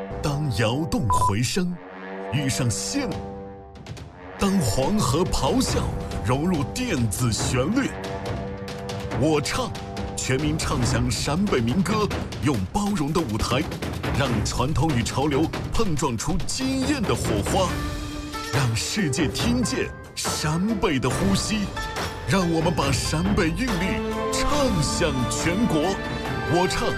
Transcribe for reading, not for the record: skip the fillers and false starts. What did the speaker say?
当窑洞回声，遇上现；当黄河咆哮，融入电子旋律。我唱，全民唱响陕北民歌，用包容的舞台，让传统与潮流碰撞出惊艳的火花，让世界听见陕北的呼吸，让我们把陕北韵律唱响全国。我唱。